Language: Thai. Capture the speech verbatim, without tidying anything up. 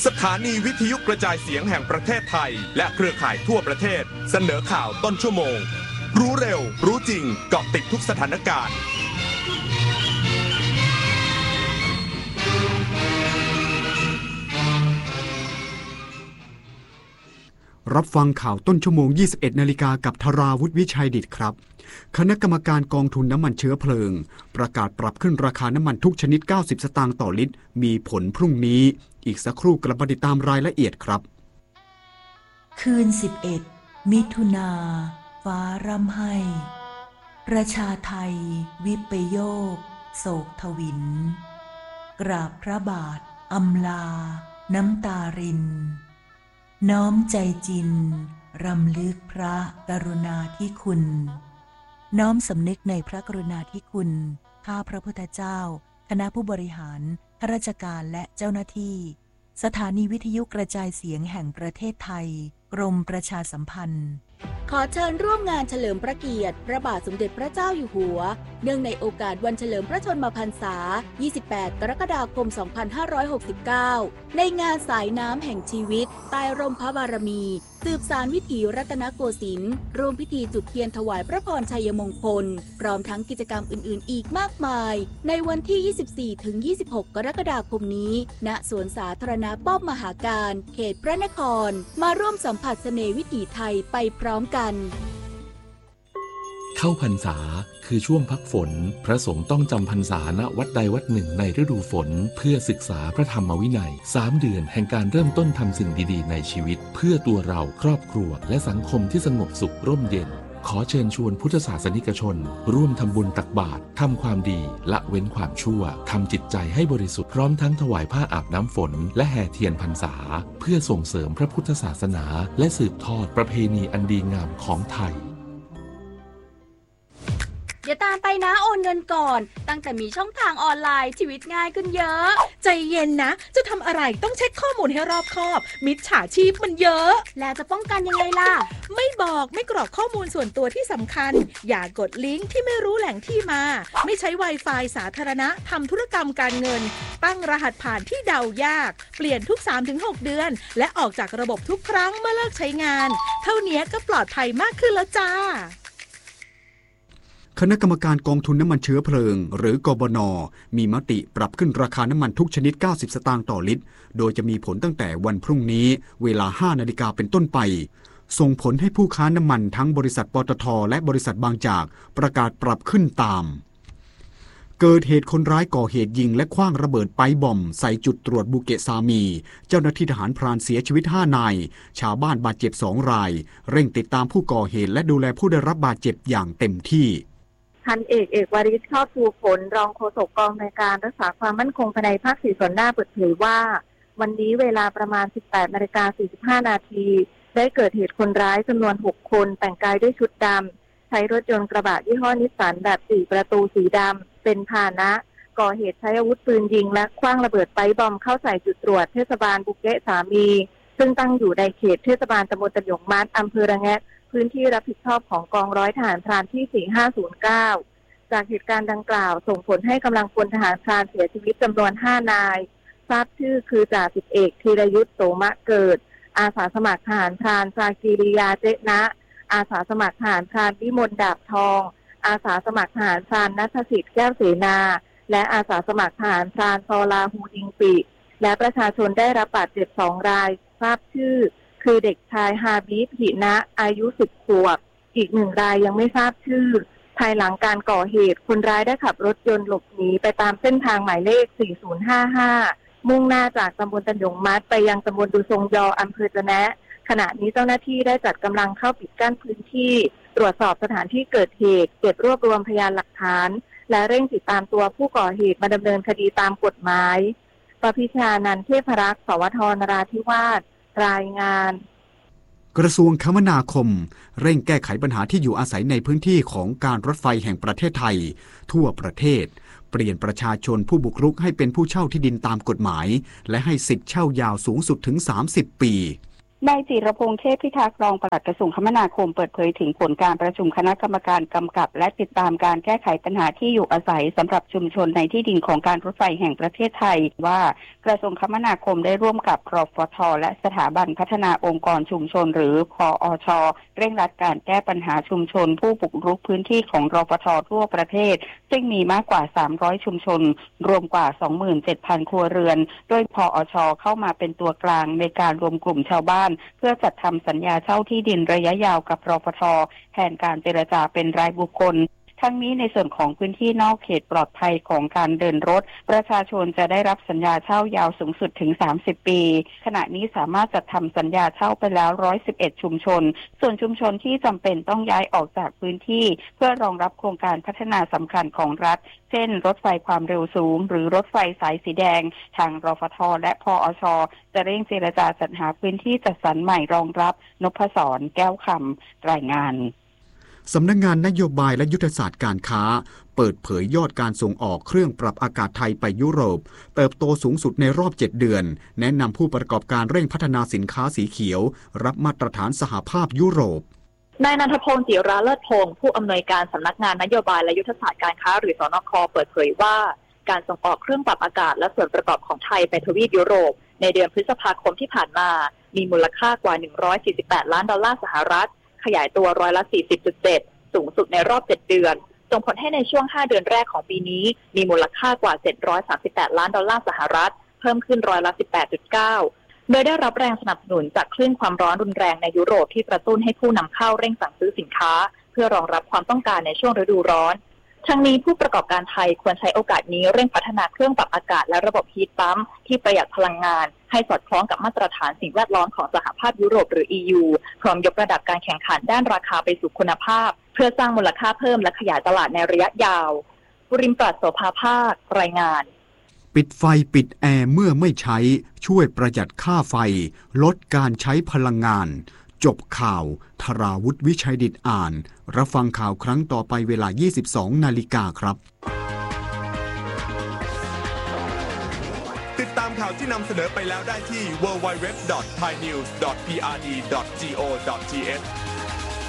สถานีวิทยุกระจายเสียงแห่งประเทศไทยและเครือข่ายทั่วประเทศเสนอข่าวต้นชั่วโมงรู้เร็วรู้จริงเกาะติดทุกสถานการณ์รับฟังข่าวต้นชั่วโมง ยี่สิบเอ็ดนาฬิกากับธราวุฒิวิชัยดิษฐ์ครับคณะกรรมการกองทุนน้ำมันเชื้อเพลิงประกาศปรับขึ้นราคาน้ำมันทุกชนิดเก้าสิบสตางค์ต่อลิตรมีผลพรุ่งนี้อีกสักครู่กลับมาติดตามรายละเอียดครับคืนสิบเอ็ดมิถุนาฟ้าร่ำไห้ประชาไทยวิปโยคโศกทวินกราบพระบาทอำลาน้ำตารินน้อมใจจินรำลึกพระกรุณาธิคุณน้อมสำนึกในพระกรุณาธิคุณข้าพระพุทธเจ้าคณะผู้บริหารข้าราชการและเจ้าหน้าที่สถานีวิทยุกระจายเสียงแห่งประเทศไทยกรมประชาสัมพันธ์ขอเชิญร่วมงานเฉลิมพระเกียรติพระบาทสมเด็จพระเจ้าอยู่หัวเนื่องในโอกาสวันเฉลิมพระชนมพรรษายี่สิบแปดกรกฎาคมสองพันห้าร้อยหกสิบเก้าในงานสายน้ำแห่งชีวิตใต้ร่มพระบารมีสืบสานวิถีรัตนโกสินทร์ร่วมพิธีจุดเทียนถวายพระพรชัยมงคลพร้อมทั้งกิจกรรมอื่นๆอีกมากมายในวันที่ ยี่สิบสี่ถึงยี่สิบหก กรกฎาคมนี้ณสวนสาธารณะป้อมมหาการเขตพระนครมาร่วมสัมผัสเสน่ห์วิถีไทยไปพร้อมกันเข้าพรรษาคือช่วงพักฝนพระสงฆ์ต้องจำพรรษาณวัดใดวัดหนึ่งในฤดูฝนเพื่อศึกษาพระธรรมวินัยสามเดือนแห่งการเริ่มต้นทำสิ่งดีๆในชีวิตเพื่อตัวเราครอบครัวและสังคมที่สงบสุขร่มเย็นขอเชิญชวนพุทธศาสนิกชนร่วมทำบุญตักบาตรทำความดีละเว้นความชั่วทำจิตใจให้บริสุทธิ์พร้อมทั้งถวายผ้าอาบน้ำฝนและแห่เทียนพรรษาเพื่อส่งเสริมพระพุทธศาสนาและสืบทอดประเพณีอันดีงามของไทยเดี๋ยวตามไปนะโอนเงินก่อนตั้งแต่มีช่องทางออนไลน์ชีวิตง่ายขึ้นเยอะใจเย็นนะจะทำอะไรต้องเช็คข้อมูลให้รอบคอบมิจฉาชีพมันเยอะแล้วจะป้องกันยังไงล่ะไม่บอกไม่กรอกข้อมูลส่วนตัวที่สำคัญอย่ากดลิงก์ที่ไม่รู้แหล่งที่มาไม่ใช้ Wi-Fi สาธารณะทำธุรกรรมการเงินตั้งรหัสผ่านที่เดายากเปลี่ยนทุก สามถึงหก เดือนและออกจากระบบทุกครั้งเมื่อเลิกใช้งานเท่านี้ก็ปลอดภัยมากขึ้นแล้วจ้าคณะกรรมการกองทุนน้ำมันเชื้อเพลิงหรือกบน.มีมติปรับขึ้นราคาน้ำมันทุกชนิดเก้าสิบสตางค์ต่อลิตรโดยจะมีผลตั้งแต่วันพรุ่งนี้เวลา ห้านาฬิกาเป็นต้นไปส่งผลให้ผู้ค้าน้ำมันทั้งบริษัทปตท.และบริษัทบางจากประกาศปรับขึ้นตามเกิดเหตุคนร้ายก่อเหตุยิงและขว้างระเบิดไปบอมใส่จุดตรวจบูเกะซามีเจ้าหน้าที่ทหารพรานเสียชีวิตห้านายชาวบ้านบาดเจ็บสองรายเร่งติดตามผู้ก่อเหตุและดูแลผู้ได้รับบาดเจ็บอย่างเต็มที่พันเอกเอกวริศชอบชูผลรองโฆษกกองในการรักษาความมั่นคงภายในภาคสี่ส่วนหน้าเปิดเผยว่าวันนี้เวลาประมาณ สิบแปดนาฬิกาสี่สิบห้า นาทีได้เกิดเหตุคนร้ายจำนวนหกคนแต่งกายด้วยชุดดำใช้รถยนต์กระบะยี่ห้อนิสสันแบบสี่ประตูสีดำเป็นพาหนะก่อเหตุใช้อาวุธปืนยิงและขว้างระเบิดไปบอมเข้าใส่จุดตรวจเทศบาลบุเกะสามีซึ่งตั้งอยู่ในเขตเทศบาลตำบลตะหยงมัดอำเภอระแงะพื้นที่รับผิดชอบของกองร้อยทหารพรานที่สี่ห้าศูนย์เก้าจากเหตุการณ์ดังกล่าวส่งผลให้กำลังพลทหารพรานเสียชีวิตจำนวนห้านายทราบชื่อคือจ่าสิบเอกธีรยุทธโสมะเกิดอาสาสมัครทหารพรานซากีริยาเจนะอาสาสมัครทหารพรานวิมลดาบทองอาสาสมัครทหารพรานณัฐสิทธิ์แก้วเสนาและอาสาสมัครทหารพรานซอลาฮูดิงปิและประชาชนได้รับบาดเจ็บสองรายทราบชื่อคือเด็กชายฮาบิบหินะอายุสิบขวบอีกหนึ่งรายยังไม่ทราบชื่อภายหลังการก่อเหตุคนร้ายได้ขับรถยนต์หลบหนีไปตามเส้นทางหมายเลขสี่ศูนย์ห้าห้ามุ่งหน้าจากตำบลตะหยงมัดไปยังตำบลดูทรงยออำเภอจะแนะขณะนี้เจ้าหน้าที่ได้จัดกำลังเข้าปิดกั้นพื้นที่ตรวจสอบสถานที่เกิดเหตุเก็บรวบรวมพยานหลักฐานและเร่งติดตามตัวผู้ก่อเหตุมาดำเนินคดีตามกฎหมายปพิชานันท์เทพรักษ์สวทนราธิวาสรายงานกระทรวงคมนาคมเร่งแก้ไขปัญหาที่อยู่อาศัยในพื้นที่ของการรถไฟแห่งประเทศไทยทั่วประเทศเปลี่ยนประชาชนผู้บุกรุกให้เป็นผู้เช่าที่ดินตามกฎหมายและให้สิทธิ์เช่ายาวสูงสุดถึงสามสิบปีนายจิรพงษ์เทพพิทักษ์รองปลัดกระทรวงคมนาคมเปิดเผยถึงผลการประชุมคณะกรรมการกำกับและติดตามการแก้ไขปัญหาที่อยู่อาศัยสำหรับชุมชนในที่ดินของการรถไฟแห่งประเทศไทยว่ากระทรวงคมนาคมได้ร่วมกับรฟท.และสถาบันพัฒนาองค์กรชุมชนหรือพอช.เร่งรัดการแก้ปัญหาชุมชนผู้บุกรุกพื้นที่ของรฟท.ทั่วประเทศซึ่งมีมากกว่าสามร้อยชุมชนรวมกว่า สองหมื่นเจ็ดพัน ครัวเรือนโดยพอช.เข้ามาเป็นตัวกลางในการรวมกลุ่มชาวบ้านเพื่อจัดทำสัญญาเช่าที่ดินระยะยาวกับรฟท.แทนการเจรจาเป็นรายบุคคลทั้งนี้ในส่วนของพื้นที่นอกเขตปลอดภัยของการเดินรถประชาชนจะได้รับสัญญาเช่ายาวสูงสุดถึงสามสิบปีขณะนี้สามารถจัดทำสัญญาเช่าไปแล้วหนึ่งร้อยสิบเอ็ดชุมชนส่วนชุมชนที่จำเป็นต้องย้ายออกจากพื้นที่เพื่อรองรับโครงการพัฒนาสำคัญของรัฐเช่นรถไฟความเร็วสูงหรือรถไฟสายสีแดงทางรฟท.และพอช.จะเร่งเจรจาจัดหาพื้นที่จัดสรรใหม่รองรับนพศรแก้วคำรายงานสำนักงานนโยบายและยุทธศาสตร์การค้าเปิดเผยยอดการส่งออกเครื่องปรับอากาศไทยไปยุโรปเติบโตสูงสุดในรอบเจ็ดเดือนแนะนำผู้ประกอบการเร่งพัฒนาสินค้าสีเขียวรับมาตรฐานสหภาพยุโรปนายนันทพงศ์จิราเลิศพงศ์ผู้อำนวยการสำนักงานนโยบายและยุทธศาสตร์การค้าหรือสนค.เปิดเผยว่าการส่งออกเครื่องปรับอากาศและส่วนประกอบของไทยไปทวีปยุโรปในเดือนพฤษภาคมที่ผ่านมามีมูลค่ากว่าหนึ่งร้อยสี่สิบแปดล้านดอลลาร์สหรัฐขยายตัวร้อยละ สี่สิบจุดเจ็ดสูงสุดในรอบเจ็ดเดือนส่งผลให้ในช่วงห้าเดือนแรกของปีนี้มีมูลค่ากว่าเจ็ดร้อยสามสิบแปดล้านดอลลาร์สหรัฐเพิ่มขึ้นร้อยละ สิบแปดจุดเก้า โดยได้รับแรงสนับสนุนจากคลื่นความร้อนรุนแรงในยุโรปที่กระตุ้นให้ผู้นำเข้าเร่งสั่งซื้อสินค้าเพื่อรองรับความต้องการในช่วงฤดูร้อนทั้งนี้ผู้ประกอบการไทยควรใช้โอกาสนี้เร่งพัฒนาเครื่องปรับอากาศและระบบฮีทปั๊มที่ประหยัดพลังงานให้สอดคล้องกับมาตรฐานสิ่งแวดล้อมของสหภาพยุโรปหรือ อี ยู พร้อมยกระดับการแข่งขันด้านราคาไปสู่คุณภาพเพื่อสร้างมูลค่าเพิ่มและขยายตลาดในระยะยาวบุริมปราศโสภาภาครายงานปิดไฟปิดแอร์เมื่อไม่ใช้ช่วยประหยัดค่าไฟลดการใช้พลังงานจบข่าวธราวุฒิวิชัยดิษฐ์อ่านรับฟังข่าวครั้งต่อไปเวลา ยี่สิบสองนาฬิกาครับติดตามข่าวที่นำเสนอไปแล้วได้ที่ ดับเบิลยู ดับเบิลยู ดับเบิลยู ดอท ไทยนิวส์ ดอท พี อาร์ ดี ดอท จี โอ ดอท ที เอช